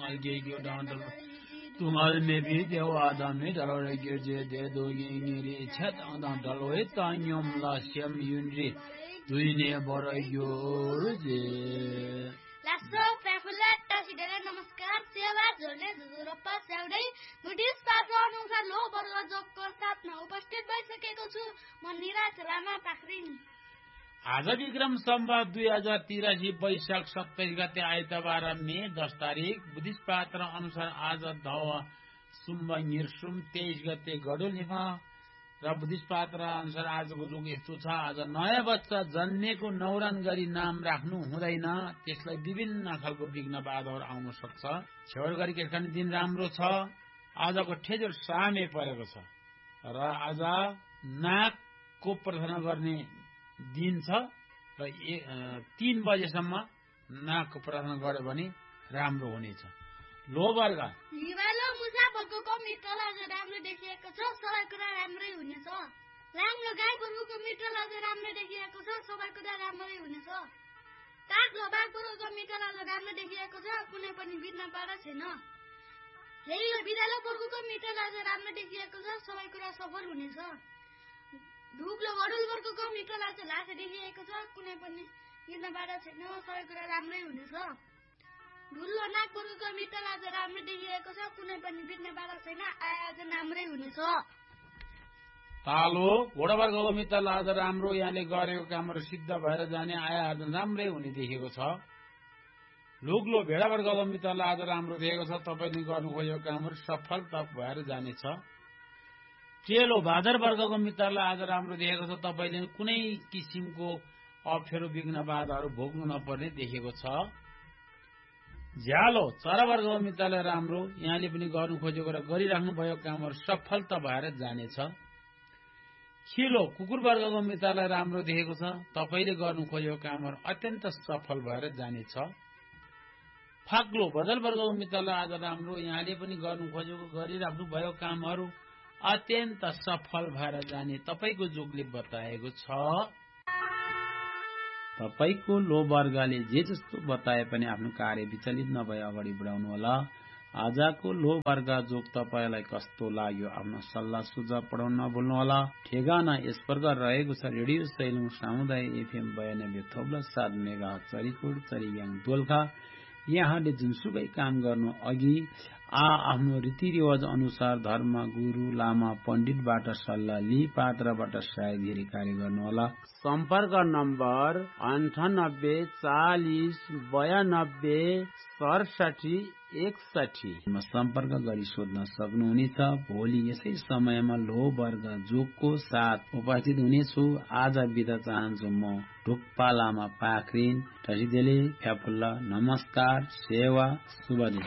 गेग्यो डांडल तुंगल में भी देवादा में डलोरे गिरजे दे दो गिरी छत आदा डलोए तान्यम लाश्यम युनरी दुइने बरयो रुजे लासो पेफुलेट टासिडेले नमस्कार सेवा झोले जुजुरप्पा स्याउडै बुद्धिस्ट शास्त्र अनुसार लो वर्ग जोगको साथमा उपस्थित भइसकेको छु म निराज लामा पाखरिन। आज विक्रम सम्वत 2083 वैशाख 27 गते आइतबार मे 10 तारिक बुद्धिस्ट पात्र अनुसार आज धव सुम्ब निर्सुम 23 गते गडुलिमा र बुद्धिस्ट पात्र अनुसार आजको जुग यस्तो छ। आज नयाँ बच्चा जन्मेको नौरान गरी नाम राख्नु हुँदैन, त्यसलाई विभिन्न खालको विघ्न बाधाहरू आउन सक्छ। छेउर गरी केही दिन राम्रो छ। आजको ठेजर सामे परेको छ र आज नागको प्रार्थना गर्ने दिन छ र 3 बजेसम्म नागको प्रार्थना गर्यो भने राम्रो हुनेछ। लो वर्ग हिवालो मुसा बगुको मित्रल आज राम्रो देखिएको छ, सबै कुरा राम्रै हुनेछ। राम्रो गाई बगुको मित्रल आज राम्रो देखिएको छ, सबै कुरा राम्रै हुनेछ। कागलो बाघ बगुको मित्रल आज राम्रो देखिएको छ, कुनै पनि बिघ्न बाधा छैन। हेलो बिरालो बगुको मित्रल आज राम्रो देखिएको छ, सबै कुरा सफल हुनेछ। ढुक्लो गडुल वर्गको मित्रल आज लासे देखिएको छ, कुनै पनि बिघ्न बाधा छैन, सबै कुरा राम्रै हुनेछ। ढुल्लो नाग वर्गको मित्रल आज राम्रो देखिएको छ, कुनै पनि बिघ्न बाधा छैन, आज राम्रै हुनेछ। तालो घोडा वर्गको मित्रल आज राम्रो, यहाँले गरेको कामहरू सिद्ध भएर जाने, आज राम्रै हुने देखेको छ। लुग्लो भेडा वर्गको मित्रल आज राम्रो देखेको छ, तपाईले गर्नु खोजेको कामहरू सफलता भएर जानेछ। चेलो भादर वर्गको मित्रलाई आज राम्रो देखेको छ, तपाईले कुनै किसिमको अप्ठ्यारो विघ्न बाधाहरू भोग्नु नपर्ने देखेको छ। झ्यालो चरा वर्गको मित्रलाई राम्रो, यहाँले पनि गर्नु खोजेको र गरिराख्नु भएको कामहरू सफलता भएर जानेछ। खिलो कुकुर वर्गको मित्रलाई राम्रो देखेको छ, तपाईले गर्नु खोजेको कामहरू अत्यन्त सफल भएर जानेछ। फाग्लो बदल वर्गको मित्रलाई आज राम्रो, यहाँले पनि गर्नु खोजेको गरिराख्नु भएको कामहरू अत्यन्त सफल भएर जाने तपाईको जोगले बताएको छ। तपाईको लो वर्गले जे जस्तो बताए पनि आफ्नो कार्य विचलित नभए अगाडि बढाउनु होला। आजको लो वर्ग जोग तपाईलाई कस्तो लाग्यो आफ्नो सल्लाह सुझाव पठाउन नभुल्नु होला। ठेगाना यस प्रकार रहेको छ। रेडियो सैलुङ सामुदायिक एफएम 92.7 मेगाहर्ज चरीकोट चरीग्याङ दोलखा। यहाँले जुनसुकै काम गर्नु अघि आफ्नो रीतिरिवाज अनुसार धर्म गुरु लामा पण्डितबाट सल्लाह लिई पात्रबाट सायद कार्य गर्नुहोला। सम्पर्क नम्बर 98 40 92 67 61 सम्पर्क गरी सोध्न सक्नुहुनेछ। भोलि यसै समयमा लो वर्ग जोगको साथ उपस्थित हुनेछु। आज बिदा चाहन्छु म ढुक्पा लामा पाखरिन टसिदेले फ्याफुल्ला। नमस्कार, सेवा, शुभ दिन।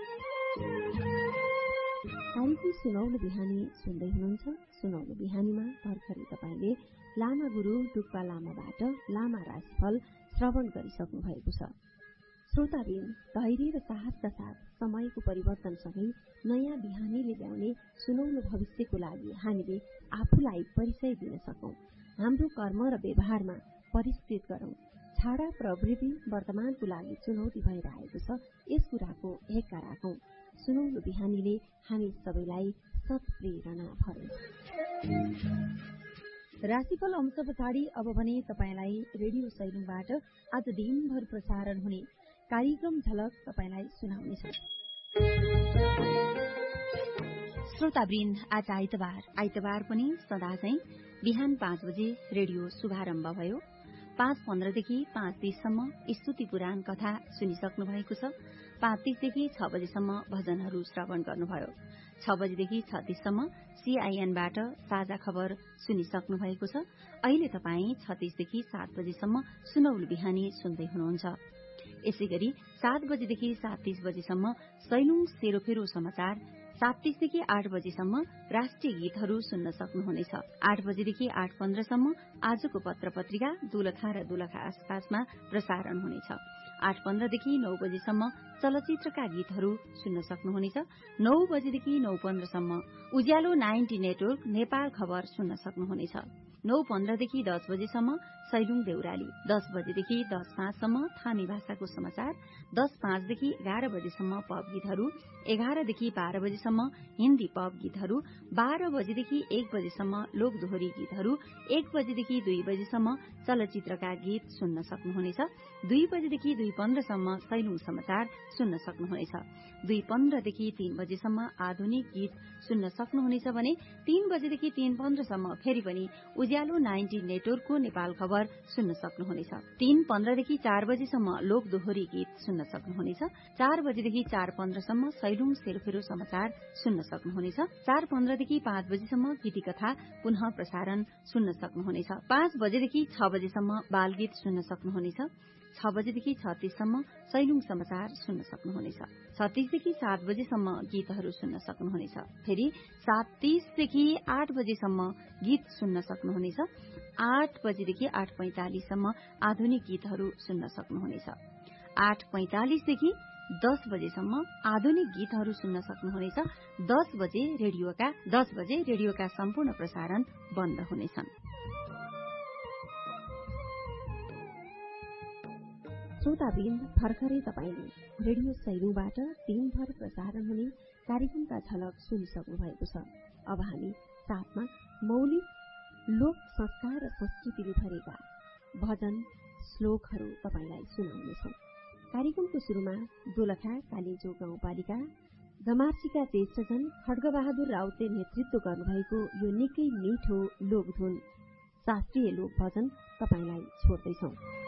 कार्यक्रम सुनौलो बिहानी सुन्दै हुनुहुन्छ। सुनौलो बिहानीमा भर्खरै तपाईले लामा गुरु ढुक्पा लामाबाट लामा राशिफल श्रवण गरिसक्नु भएको छ। श्रोताबिन, धैर्य र साहसका साथ समयको परिवर्तनसँगै नयाँ बिहानीले ल्याउने सुनौलो भविष्यको लागि हामीले आफूलाई परिचय दिन सकौं। हाम्रो कर्म र व्यवहारमा परिष्कृत गरौं। छाडा प्रवृत्ति वर्तमानको लागि चुनौती भएर आएको छ, यस कुराको हेक्का राखौं। सुनौलो बिहानीले हामी सबैलाई सत्प्रेरणा भरोस्। राशिफल अंश पछाडि अब भने तपाईलाई रेडियो सैलुङबाट आज दिनभर प्रसारण हुने कार्यक्रम झलक तपाईलाई सुनाउनेछ। श्रोतावृन्द, आज आइतबार पनि सदा चाहिँ बिहान 5 बजे रेडियो शुभारम्भ भयो। 5:15 देखि 5:30 सम्म स्तुति पुराण कथा सुनिसक्नु भएको छ। 5:30 देखि 6 बजेसम्म भजनहरू श्रवण गर्नुभयो। 6 बजेदेखि 6:30 सम्म सीआईएनबाट साझा खबर सुनिसक्नु भएको छ। अहिले तपाई 36 देखि 7 बजेसम्म सुनौलो बिहानी सुन्दै हुनुहुन्छ। यसै गरी 7 बजेदेखि 7:30 बजेसम्म सैलुङ सेरोफेरो समाचार, 7:30 देखि 8 बजेसम्म राष्ट्रिय गीतहरू सुन्न सक्नुहुनेछ। 8 बजेदेखि 8:15 सम्म आजको पत्र पत्रिका दोलखा र दोलखा आसपासमा प्रसारण हुनेछ। 8:15 देखि 9 बजेसम्म चलचित्रका गीतहरू सुन्न सक्नुहुनेछ। 9 बजेदेखि 9:15 सम्म उज्यालो 90 नेटवर्क नेपाल खबर सुन्न सक्नुहुनेछ। 9:15 देखि 10 बजेसम्म सैलुङ देउराली, 10 बजेदेखि 10:05 सम्म थामी भाषाको समाचार, 10:05 देखि 11 बजेसम्म पप गीतहरू, 11 देखि 12 बजेसम्म हिन्दी पप गीतहरू, 12 बजेदेखि 1 बजेसम्म लोक दोहोरी गीतहरू, 1 बजेदेखि 2 बजेसम्म चलचित्रका गीत सुन्न सक्नुहुनेछ। 2 बजेदेखि 2:15 सम्म सैलुङ समाचार सुन्न सक्नुहुनेछ। 2:15 देखि 3 बजेसम्म आधुनिक गीत सुन्न सक्नुहुनेछ भने 3 बजेदेखि 3:15 सम्म फेरि पनि उज्यालो 90 नेटवर्कको नेपाल खबर सुन्न सक्नुहुनेछ। 3:15 देखि 4 बजेसम्म लोक दोहोरी गीत सुन्न सक्नुहुनेछ। 4 बजेदेखि 4:15 सम्म सैलुङ सेरोफेरो समाचार सुन्न सक्नुहुनेछ। 4:15 देखि 5 बजेसम्म गीती कथा पुनः प्रसारण सुन्न सक्नुहुनेछ। 5 बजेदेखि 6 बजेसम्म बाल गीत सुन्न सक्नुहुनेछ। 6 बजेदेखि 36 सम्म सैलुङ समाचार सुन्न सक्नुहुनेछ। 36 देखि 7 बजेसम्म गीतहरू सुन्न सक्नुहुनेछ। फेरि 7:30 देखि 8 बजेसम्म गीत सुन्न सक्नुहुनेछ। 8 बजेदेखि 8:45 सम्म आधुनिक गीतहरू सुन्न सक्नुहुनेछ। 8:45 देखि 10 बजेसम्म आधुनिक गीतहरू सुन्न सक्नुहुनेछ। 10 बजे रेडियोका सम्पूर्ण प्रसारण बन्द हुनेछन्। श्रोतावृन्द, भर्खरै तपाईँले रेडियो सैलुङबाट दिनभर प्रसारण हुने कार्यक्रमका झलक सुनिसक्नु भएको छ। अब हामी साथमा मौलिक लोक संस्कार र संस्कृतिले भरेका भजन श्लोकहरू तपाईँलाई सुनाउनेछौँ। कार्यक्रमको शुरूमा दोलखा कालिजो गाउँपालिका गमार्सीका ज्येष्ठजन खड्गबहादुर राउतले नेतृत्व गर्नुभएको यो निकै मिठो लोकधुन शास्त्रीय लोक भजन तपाईँलाई छोड्दैछौँ।